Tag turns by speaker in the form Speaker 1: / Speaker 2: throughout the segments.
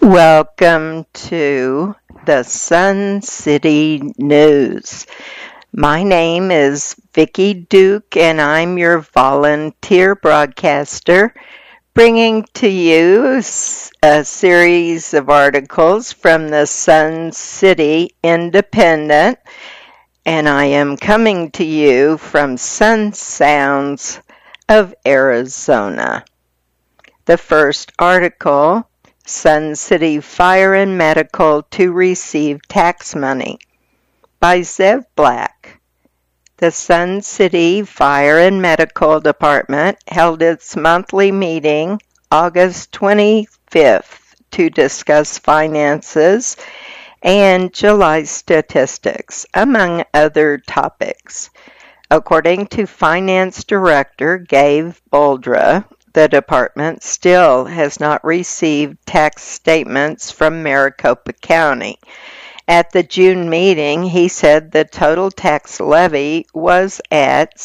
Speaker 1: Welcome to the Sun City News. My name is Vicki Duke and I'm your volunteer broadcaster, bringing to you a series of articles from the Sun City Independent, and I am coming to you from Sun Sounds of Arizona. The first article, Sun City Fire and Medical to receive tax money, by Zev Black. The Sun City Fire and Medical Department held its monthly meeting August 25th to discuss finances and July statistics, among other topics. According to Finance Director Gabe Boldra, the department still has not received tax statements from Maricopa County. At the June meeting, he said the total tax levy was at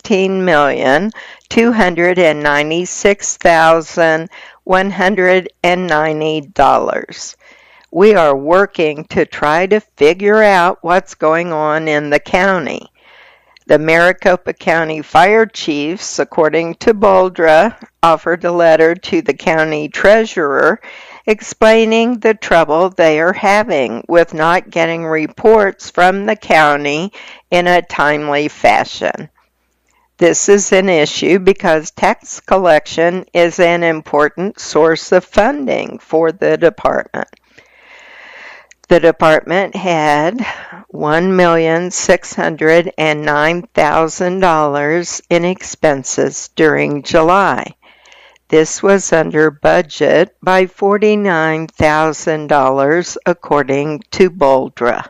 Speaker 1: $16,296,190. We are working to try to figure out what's going on in the county. The Maricopa County Fire Chiefs, according to Boldra, offered a letter to the county treasurer explaining the trouble they are having with not getting reports from the county in a timely fashion. This is an issue because tax collection is an important source of funding for the department. The department had $1,609,000 in expenses during July. This was under budget by $49,000 according to Boldra.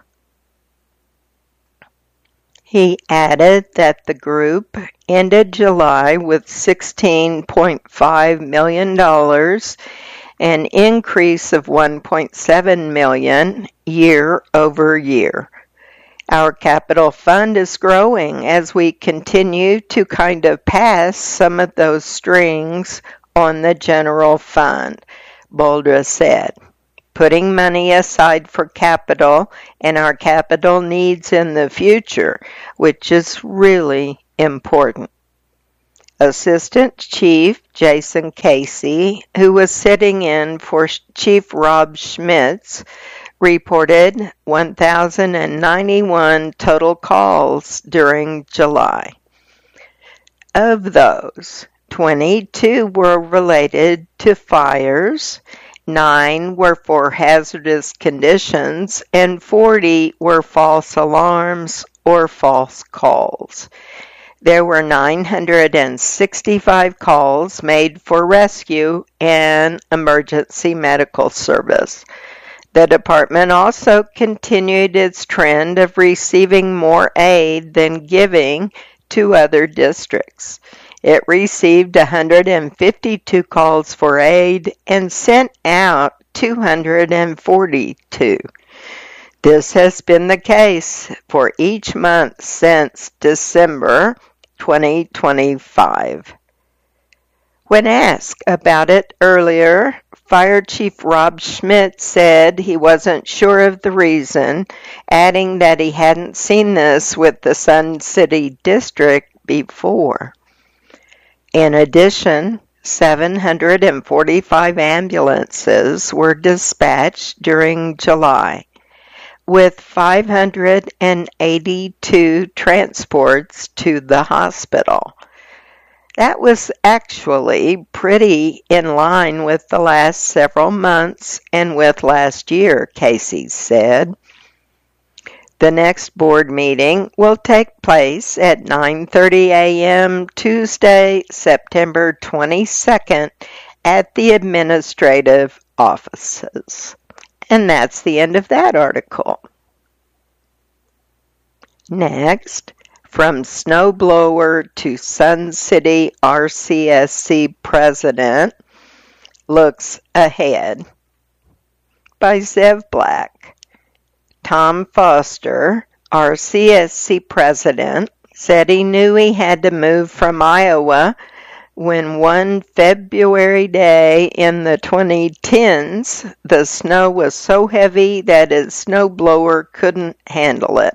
Speaker 1: He added that the group ended July with $16.5 million, an increase of $1.7 million year over year. Our capital fund is growing as we continue to kind of pass some of those strings on the general fund, Boldra said, putting money aside for capital and our capital needs in the future, which is really important. Assistant Chief Jason Casey, who was sitting in for Chief Rob Schmitz, reported 1,091 total calls during July. Of those, 22 were related to fires, 9 were for hazardous conditions, and 40 were false alarms or false calls. There were 965 calls made for rescue and emergency medical service. The department also continued its trend of receiving more aid than giving to other districts. It received 152 calls for aid and sent out 242. This has been the case for each month since December 2025. When asked about it earlier, Fire Chief Rob Schmidt said he wasn't sure of the reason, adding that he hadn't seen this with the Sun City District before. In addition, 745 ambulances were dispatched during July, with 582 transports to the hospital. That was actually pretty in line with the last several months and with last year, Casey said. The next board meeting will take place at 9:30 a.m. Tuesday, September 22nd at the administrative offices. And that's the end of that article. Next, from snowblower to Sun City RCSC president, looks ahead, by Zev Black. Tom Foster, RCSC president, said he knew he had to move from Iowa when one February day in the 2010s, the snow was so heavy that his snowblower couldn't handle it.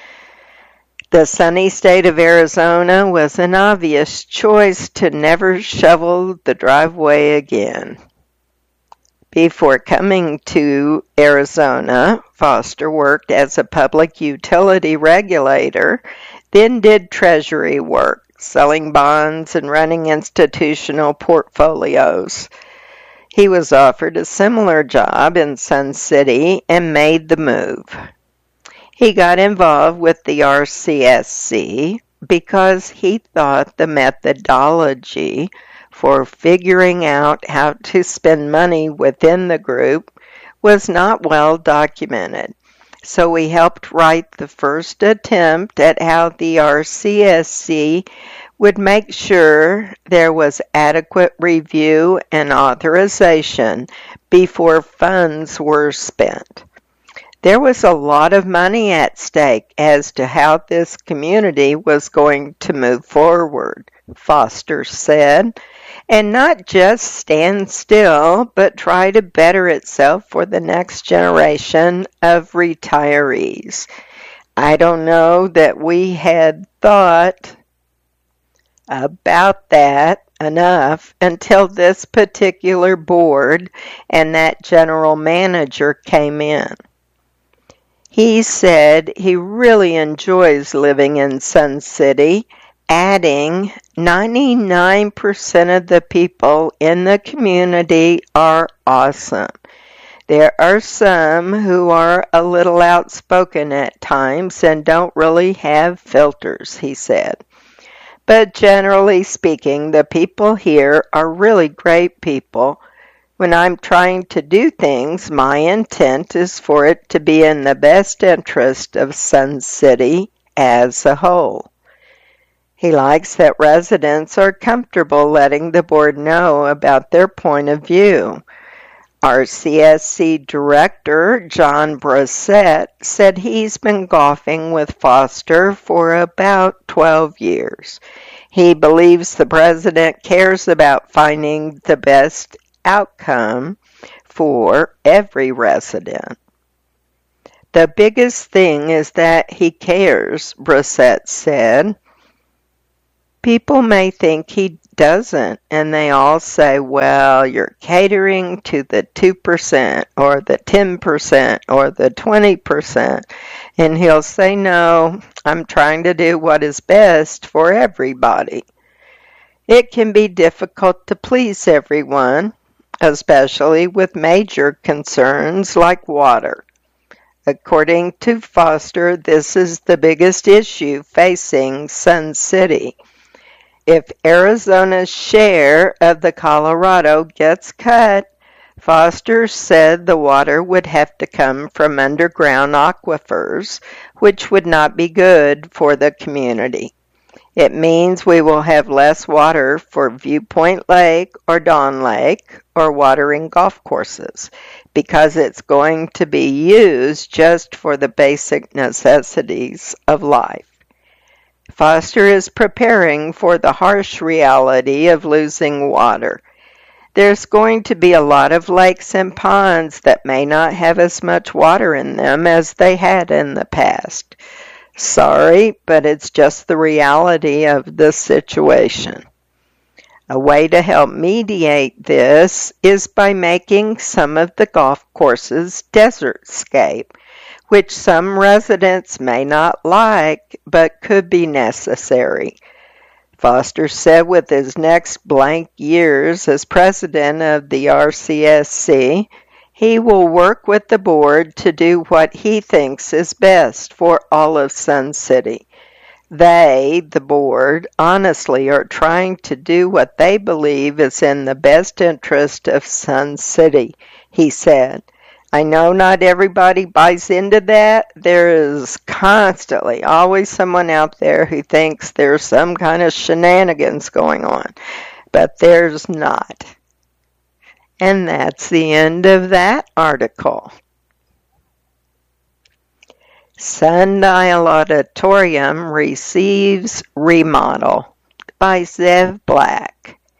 Speaker 1: The sunny state of Arizona was an obvious choice to never shovel the driveway again. Before coming to Arizona, Foster worked as a public utility regulator, then did treasury work, selling bonds and running institutional portfolios. He was offered a similar job in Sun City and made the move. He got involved with the RCSC because he thought the methodology for figuring out how to spend money within the group was not well documented. So he helped write the first attempt at how the RCSC would make sure there was adequate review and authorization before funds were spent. There was a lot of money at stake as to how this community was going to move forward, Foster said, and not just stand still, but try to better itself for the next generation of retirees. I don't know that we had thought about that enough until this particular board and that general manager came in. He said he really enjoys living in Sun City, adding 99% of the people in the community are awesome. There are some who are a little outspoken at times and don't really have filters, he said. But generally speaking, the people here are really great people. When I'm trying to do things, my intent is for it to be in the best interest of Sun City as a whole. He likes that residents are comfortable letting the board know about their point of view. RCSC Director John Brissett said he's been golfing with Foster for about 12 years. He believes the president cares about finding the best outcome for every resident. The biggest thing is that he cares, Brissett said. People may think he doesn't, and they all say, well, you're catering to the 2% or the 10% or the 20%. And he'll say, no, I'm trying to do what is best for everybody. It can be difficult to please everyone, especially with major concerns like water. According to Foster, this is the biggest issue facing Sun City. If Arizona's share of the Colorado gets cut, Foster said the water would have to come from underground aquifers, which would not be good for the community. It means we will have less water for Viewpoint Lake or Dawn Lake or watering golf courses because it's going to be used just for the basic necessities of life. Foster is preparing for the harsh reality of losing water. There's going to be a lot of lakes and ponds that may not have as much water in them as they had in the past. Sorry, but it's just the reality of the situation. A way to help mediate this is by making some of the golf courses desertscape, which some residents may not like but could be necessary. Foster said with his next blank years as president of the RCSC, he will work with the board to do what he thinks is best for all of Sun City. They, the board, honestly are trying to do what they believe is in the best interest of Sun City, he said. I know not everybody buys into that. There is constantly always someone out there who thinks there's some kind of shenanigans going on, but there's not. And that's the end of that article. Sundial Auditorium receives remodel by Zev Black.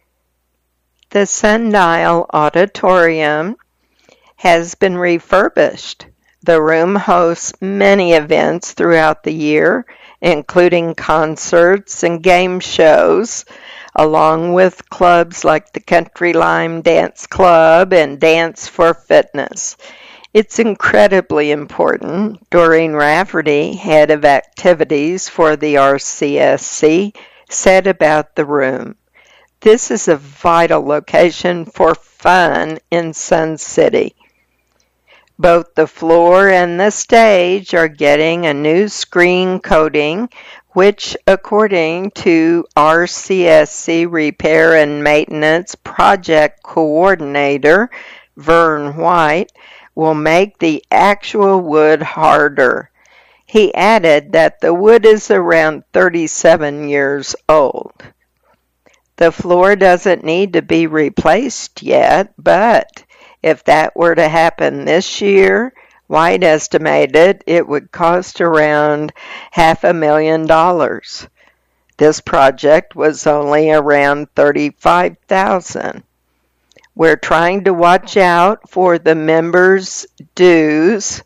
Speaker 1: The Sundial Auditorium has been refurbished. The room hosts many events throughout the year, including concerts and game shows, along with clubs like the Country Lime Dance Club and Dance for Fitness. It's incredibly important. Doreen Rafferty, head of activities for the RCSC, said about the room, "This is a vital location for fun in Sun City. Both the floor and the stage are getting a new screen coating, which, according to RCSC Repair and Maintenance Project Coordinator Vern White, will make the actual wood harder." He added that the wood is around 37 years old. The floor doesn't need to be replaced yet, but if that were to happen this year, White estimated it would cost around $500,000. This project was only around $35,000. We're trying to watch out for the members' dues,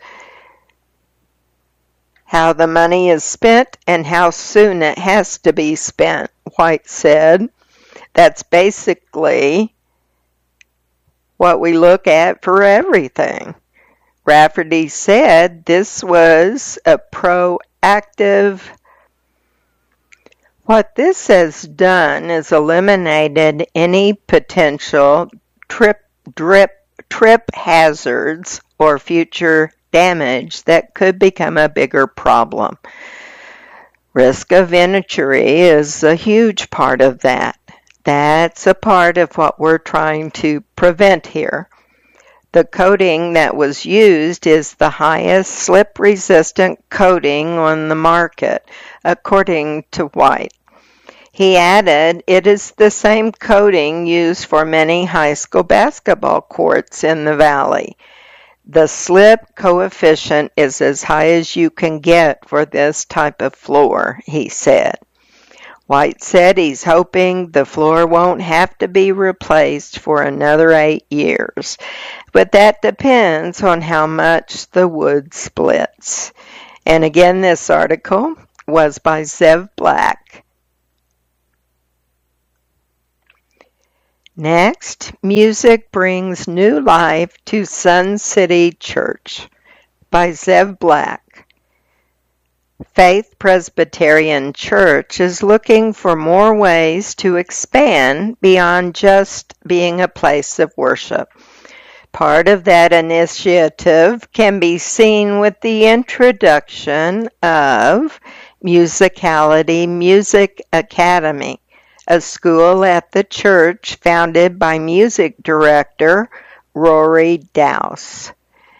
Speaker 1: how the money is spent, and how soon it has to be spent, White said. That's basically what we look at for everything. Rafferty said this was a proactive. What this has done is eliminated any potential trip hazards or future damage that could become a bigger problem. Risk of injury is a huge part of that. That's a part of what we're trying to prevent here. The coating that was used is the highest slip-resistant coating on the market, according to White. He added, it is the same coating used for many high school basketball courts in the valley. The slip coefficient is as high as you can get for this type of floor, he said. White said he's hoping the floor won't have to be replaced for another 8 years, but that depends on how much the wood splits. And again, this article was by Zev Black. Next, music brings new life to Sun City Church by Zev Black. Faith Presbyterian Church is looking for more ways to expand beyond just being a place of worship. Part of that initiative can be seen with the introduction of Musicality Music Academy, a school at the church founded by music director Rory Dowse.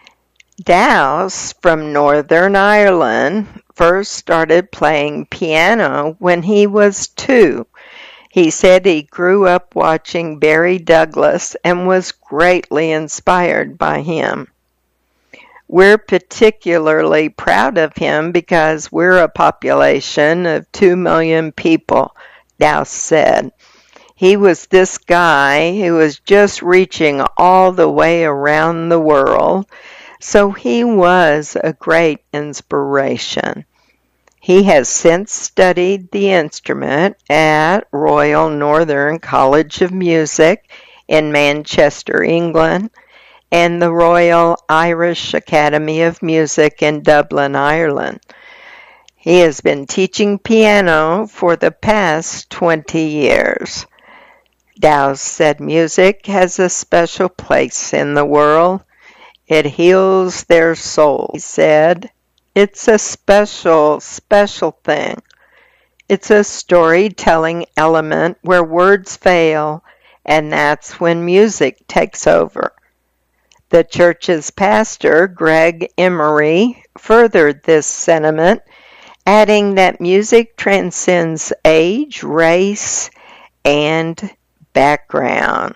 Speaker 1: Dowse, from Northern Ireland, first started playing piano when he was 2. He said he grew up watching Barry Douglas and was greatly inspired by him. We're particularly proud of him because we're a population of 2 million people, Dowse said. He was this guy who was just reaching all the way around the world, so he was a great inspiration. He has since studied the instrument at Royal Northern College of Music in Manchester, England, and the Royal Irish Academy of Music in Dublin, Ireland. He has been teaching piano for the past 20 years. Dowse said music has a special place in the world. It heals their soul. He said, it's a special, special thing. It's a storytelling element where words fail, and that's when music takes over. The church's pastor, Greg Emery, furthered this sentiment, adding that music transcends age, race, and background.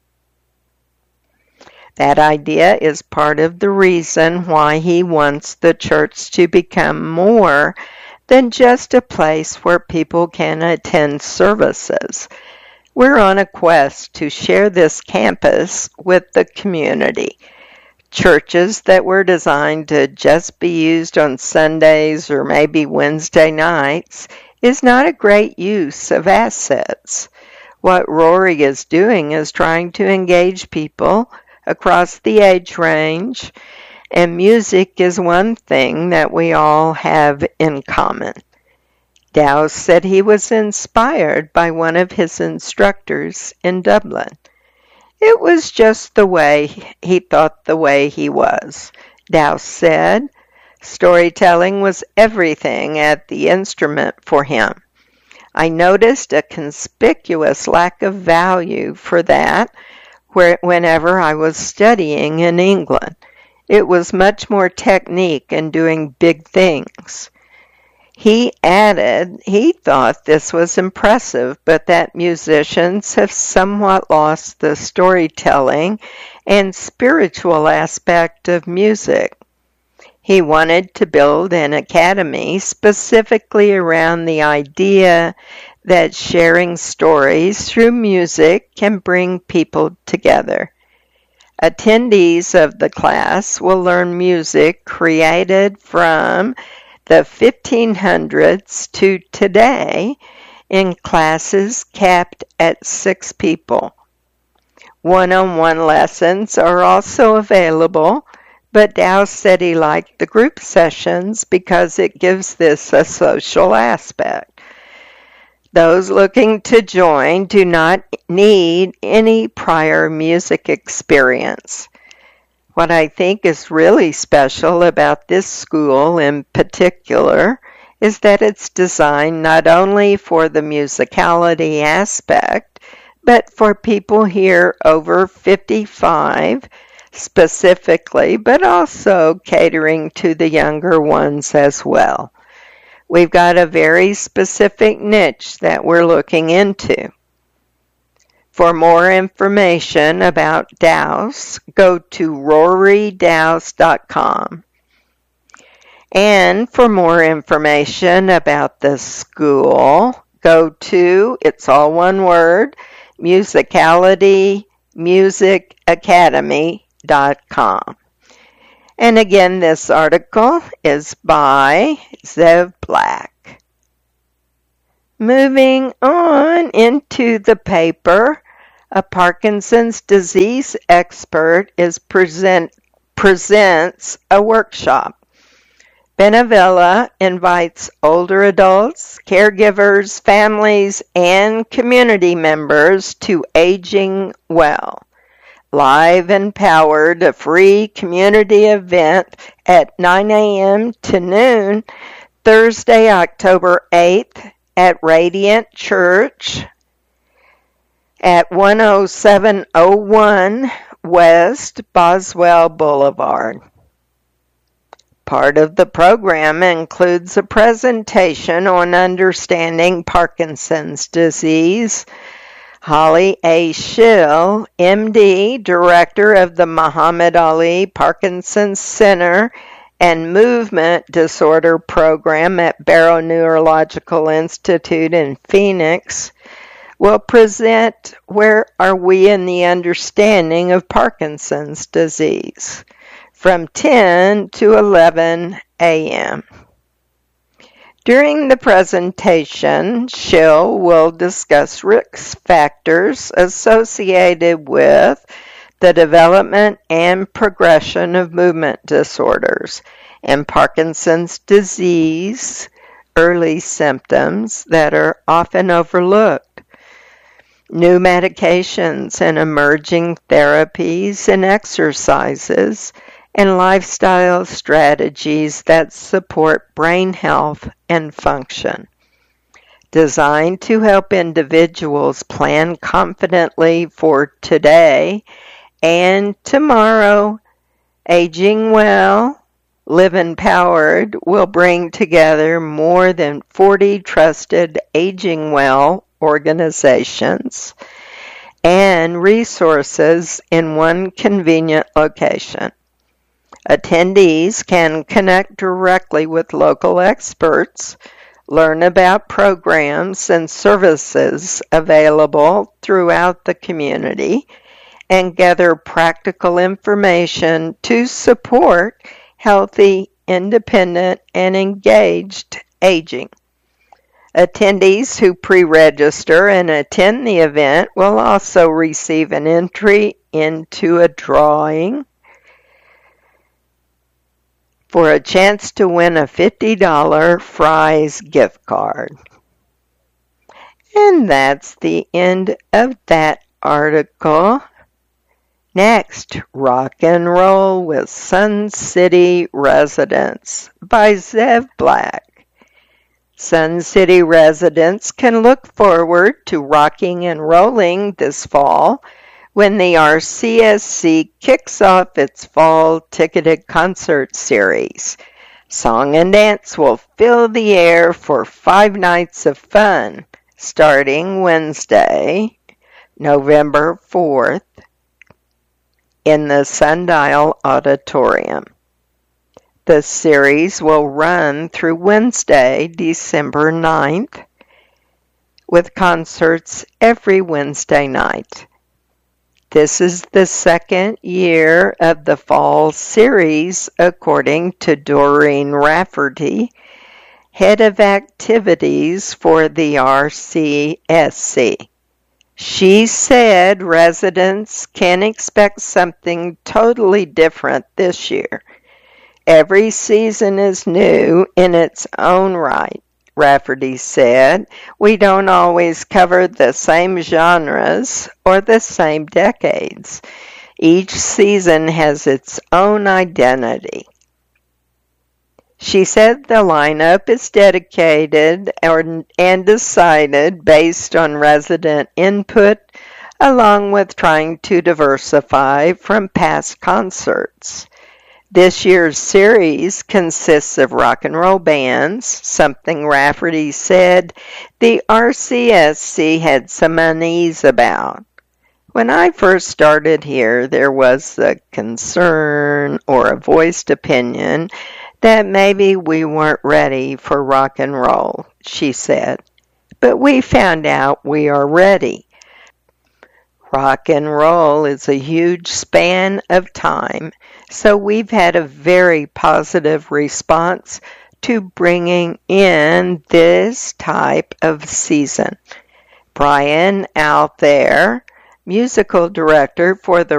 Speaker 1: That idea is part of the reason why he wants the church to become more than just a place where people can attend services. We're on a quest to share this campus with the community. Churches that were designed to just be used on Sundays or maybe Wednesday nights is not a great use of assets. What Rory is doing is trying to engage people across the age range, and music is one thing that we all have in common. Dowse said he was inspired by one of his instructors in Dublin. It was just the way he thought the way he was. Dowse said storytelling was everything at the instrument for him. I noticed a conspicuous lack of value for that whenever I was studying in England. It was much more technique and doing big things. He added he thought this was impressive, but that musicians have somewhat lost the storytelling and spiritual aspect of music. He wanted to build an academy specifically around the idea that sharing stories through music can bring people together. Attendees of the class will learn music created from the 1500s to today in classes capped at 6 people. One-on-one lessons are also available, but Dowse said he liked the group sessions because it gives this a social aspect. Those looking to join do not need any prior music experience. What I think is really special about this school in particular is that it's designed not only for the musicality aspect, but for people here over 55 specifically, but also catering to the younger ones as well. We've got a very specific niche that we're looking into. For more information about Dowse, go to rorydowse.com. And for more information about the school, go to, it's all one word, musicalitymusicacademy.com. And again, this article is by Zev Black. Moving on into the paper, a Parkinson's disease expert presents a workshop. Benevilla invites older adults, caregivers, families, and community members to Aging Well. Live and Powered, a free community event at 9 a.m. to noon, Thursday, October 8th at Radiant Church at 10701 West Boswell Boulevard. Part of the program includes a presentation on understanding Parkinson's disease. Holly A. Schill, MD, Director of the Muhammad Ali Parkinson's Center and Movement Disorder Program at Barrow Neurological Institute in Phoenix, will present Where Are We in the Understanding of Parkinson's Disease from 10 to 11 a.m. During the presentation, Schill will discuss risk factors associated with the development and progression of movement disorders and Parkinson's disease, early symptoms that are often overlooked, new medications and emerging therapies and exercises, and lifestyle strategies that support brain health and function. Designed to help individuals plan confidently for today and tomorrow, Aging Well, Live Empowered will bring together more than 40 trusted Aging Well organizations and resources in one convenient location. Attendees can connect directly with local experts, learn about programs and services available throughout the community, and gather practical information to support healthy, independent, and engaged aging. Attendees who pre-register and attend the event will also receive an entry into a drawing for a chance to win a $50 Fry's gift card. And that's the end of that article. Next, Rock and Roll with Sun City Residents by Zev Black. Sun City residents can look forward to rocking and rolling this fall when the RCSC kicks off its fall ticketed concert series. Song and dance will fill the air for 5 nights of fun, starting Wednesday, November 4th, in the Sundial Auditorium. The series will run through Wednesday, December 9th, with concerts every Wednesday night. This is the second year of the fall series, according to Doreen Rafferty, head of activities for the RCSC. She said residents can expect something totally different this year. Every season is new in its own right, Rafferty said. We don't always cover the same genres or the same decades. Each season has its own identity. She said the lineup is dedicated and decided based on resident input, along with trying to diversify from past concerts. This year's series consists of rock and roll bands, something Rafferty said the RCSC had some unease about. When I first started here, there was the concern or a voiced opinion that maybe we weren't ready for rock and roll, she said. But we found out we are ready. Rock and roll is a huge span of time, so we've had a very positive response to bringing in this type of season. Brian Althair, musical director for the